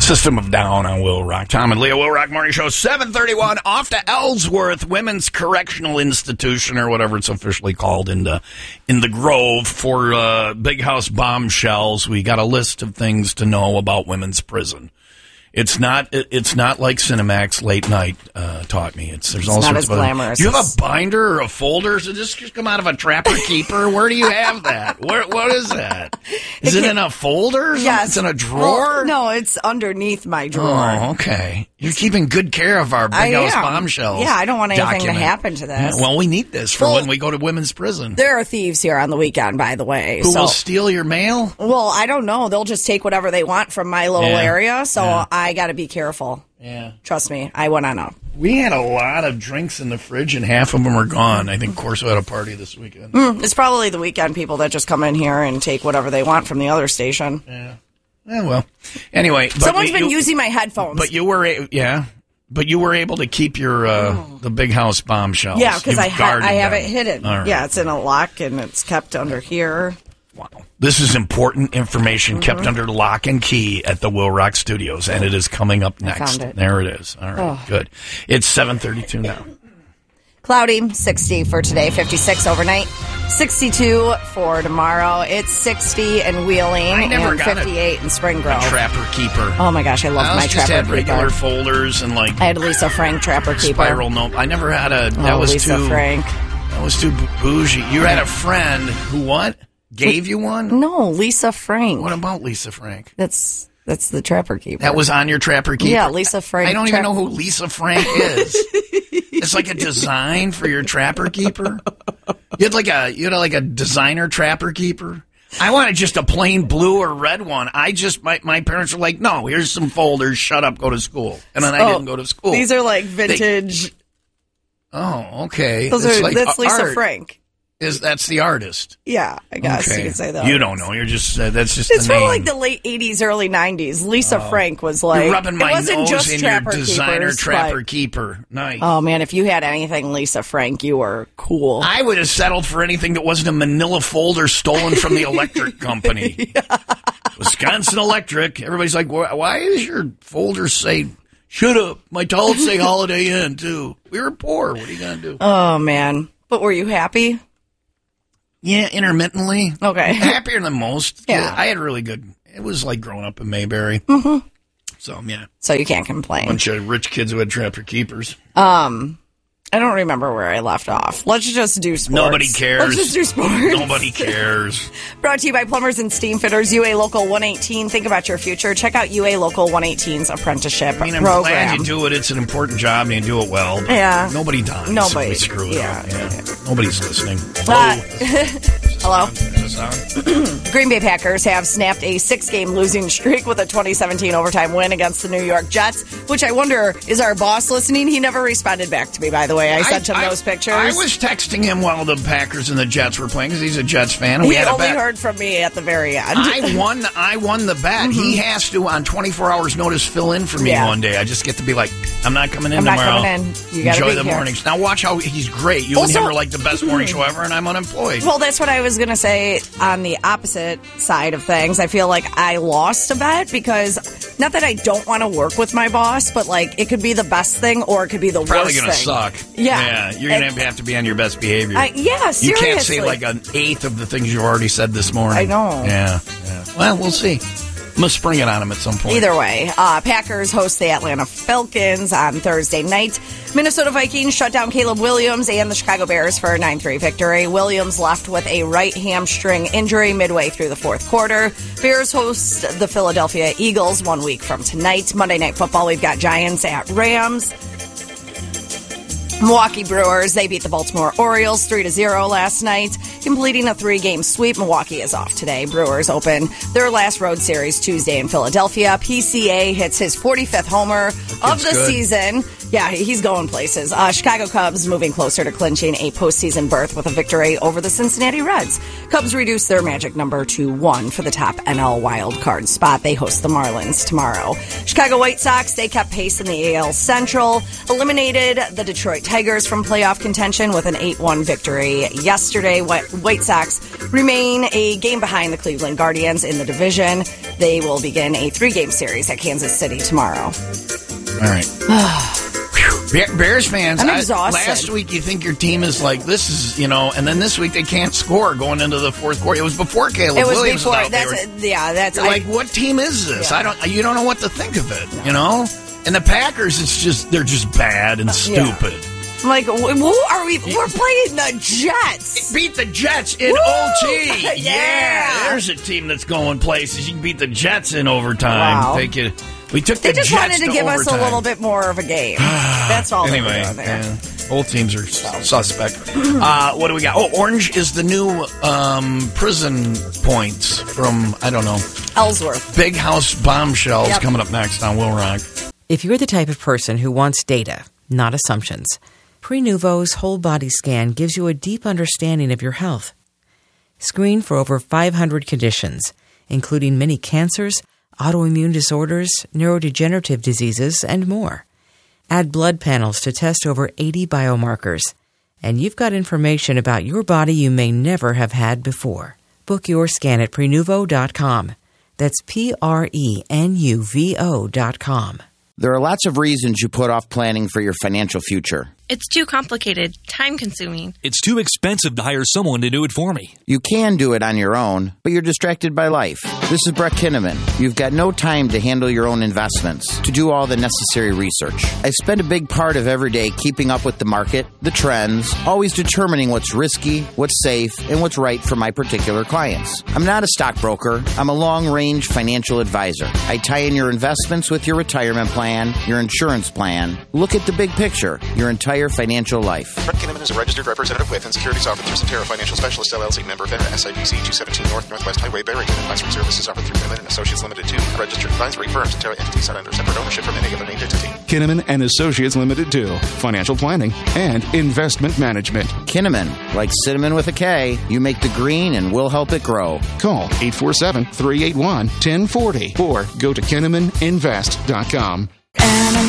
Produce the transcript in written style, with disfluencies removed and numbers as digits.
System of Down on Will Rock. Tom and Leah, Will Rock Morning Show, 7:31, off to Ellsworth Women's Correctional Institution, or whatever it's officially called, in the Grove for Big House Bombshells. We got a list of things to know about women's prison. It's not like Cinemax Late Night taught me. There's all sorts of glamorous. Do you have a binder or a folder? Does this just come out of a Trapper Keeper? Where do you have that? What is that? Is it in a folder? Yes. It's in a drawer? Well, no, it's underneath my drawer. Oh, okay. You're keeping good care of our Big House Bombshells. Yeah, I don't want anything to happen to this. Yeah, well, we need this for when we go to women's prison. There are thieves here on the weekend, by the way. Who will steal your mail? Well, I don't know. They'll just take whatever they want from my little area, so I got to be careful. Yeah. Trust me, I went on up. We had a lot of drinks in the fridge, and half of them are gone. I think Corso had a party this weekend. It's probably the weekend people that just come in here and take whatever they want from the other station. Yeah. Well. Anyway. Someone's been using my headphones. But you were, But you were able to keep your the Big House Bombshells. Yeah, because I have it hidden. Right. Yeah, it's in a lock, and it's kept under here. Wow. This is important information kept under lock and key at the Will Rock Studios, and it is coming up next. I found it. There it is. All right, good. It's 7:32 now. Cloudy, 60 for today, 56 overnight, 62 for tomorrow. It's 60 in Wheeling and 58 in Spring Grove. A Trapper Keeper. Oh my gosh, I love my Trapper Keeper. I just had regular folders and I had Lisa Frank Trapper Keeper. Spiral note. I never had a. That was Lisa Frank. That was too bougie. You had a friend who what? Gave you one? No, Lisa Frank. What about Lisa Frank? That's the Trapper Keeper. That was on your Trapper Keeper? Yeah, Lisa Frank. I don't even know who Lisa Frank is. It's like a design for your Trapper Keeper. You had like a designer Trapper Keeper. I wanted just a plain blue or red one. My parents were like, no, here's some folders. Shut up, go to school. And then I didn't go to school. These are like vintage. Okay. That's Lisa Frank. That's the artist? Yeah, I guess you could say that. You don't know. You're just that's just. It's the from name. like the late '80s, early '90s. Lisa Frank was like. You're rubbing my it wasn't nose just in Trapper your designer Keepers, Trapper Keeper. Nice. Oh man, if you had anything Lisa Frank, you were cool. I would have settled for anything that wasn't a manila folder stolen from the electric company. Wisconsin Electric. Everybody's like, why is your folder say? Shut up. My towels say Holiday Inn too. We were poor. What are you gonna do? Oh man, but were you happy? Yeah, intermittently. Okay. Happier than most. Yeah. I had really good. It was like growing up in Mayberry. Mm-hmm. So, yeah. So you can't complain. Bunch of rich kids who had Trapper Keepers. I don't remember where I left off. Let's just do sports. Nobody cares. Let's just do sports. Nobody cares. Brought to you by Plumbers and Steam Fitters, UA Local 118. Think about your future. Check out UA Local 118's apprenticeship program. I'm glad you do it. It's an important job, and you do it well. Yeah. Nobody dies. Nobody. We screw it up. Yeah. Nobody's listening. Hello? Is this on? Green Bay Packers have snapped a 6-game losing streak with a 2017 overtime win against the New York Jets, which I wonder, is our boss listening? He never responded back to me, by the way. I sent him those pictures. I was texting him while the Packers and the Jets were playing because he's a Jets fan. And he only heard from me at the very end. I won the bet. Mm-hmm. He has to, on 24 hours notice, fill in for me one day. I just get to be like, I'm not coming in tomorrow. I'm not coming in. You gotta Enjoy be the here. mornings. Now watch how he's great. You and him are like the best morning show ever, and I'm unemployed. Well, that's what I was going to say on the opposite side of things. I feel like I lost a bet because, not that I don't want to work with my boss, but like it could be the best thing or it could be the Probably worst thing. Probably going to suck. Yeah. You're going to have to be on your best behavior. Yeah, seriously. You can't say like an eighth of the things you already said this morning. I know. Yeah. Well, we'll see. I'm going to spring it on him at some point. Either way, Packers host the Atlanta Falcons on Thursday night. Minnesota Vikings shut down Caleb Williams and the Chicago Bears for a 9-3 victory. Williams left with a right hamstring injury midway through the fourth quarter. Bears host the Philadelphia Eagles 1 week from tonight. Monday Night Football, we've got Giants at Rams. Milwaukee Brewers, they beat the Baltimore Orioles 3-0 last night, completing a 3-game sweep. Milwaukee is off today. Brewers open their last road series Tuesday in Philadelphia. PCA hits his 45th homer of the season. Yeah, he's going places. Chicago Cubs moving closer to clinching a postseason berth with a victory over the Cincinnati Reds. Cubs reduce their magic number to 1 for the top NL wild card spot. They host the Marlins tomorrow. Chicago White Sox, they kept pace in the AL Central, eliminated the Detroit Tigers from playoff contention with an 8-1 victory yesterday. White Sox remain a game behind the Cleveland Guardians in the division. They will begin a 3-game series at Kansas City tomorrow. All right. Bears fans, I'm exhausted. Last week you think your team is like, this is, and then this week they can't score going into the fourth quarter. It was before Caleb Williams was out. That's like, what team is this? Yeah. You don't know what to think of it, And the Packers, they're just bad and stupid. I'm like, who are we? We're playing the Jets. Beat the Jets in Woo! OT. Yeah. There's a team that's going places. You can beat the Jets in overtime. Wow. We took the They just Jets wanted to give us a overtime. little bit more of a game. That's all. Anyway, they were doing there. Both teams are suspect. What do we got? Oh, Orange is the new prison points from, I don't know, Ellsworth. Big House Bombshells coming up next on Will Rock. If you're the type of person who wants data, not assumptions, Prenuvo's whole body scan gives you a deep understanding of your health. Screen for over 500 conditions, including many cancers, autoimmune disorders, neurodegenerative diseases, and more. Add blood panels to test over 80 biomarkers, and you've got information about your body you may never have had before. Book your scan at Prenuvo.com. That's Prenuvo.com. There are lots of reasons you put off planning for your financial future. It's too complicated, time-consuming. It's too expensive to hire someone to do it for me. You can do it on your own, but you're distracted by life. This is Brett Kinnaman. You've got no time to handle your own investments, to do all the necessary research. I spend a big part of every day keeping up with the market, the trends, always determining what's risky, what's safe, and what's right for my particular clients. I'm not a stockbroker. I'm a long-range financial advisor. I tie in your investments with your retirement plan, your insurance plan. Look at the big picture, your entire financial life. Brett Kinnaman is a registered representative with and securities offered through Cetera Financial Specialists, LLC, member FINRA, SIPC, 217 North Northwest Highway, Barrington. Advisory services offered through Kinnaman and Associates Limited, 2. Registered advisory firm, Cetera entities not under separate ownership from any other named entity. Kinnaman and Associates Limited, 2. Financial planning and investment management. Kinnaman, like cinnamon with a K, you make the green and we'll help it grow. Call 847-381-1040 or go to KinnamanInvest.com.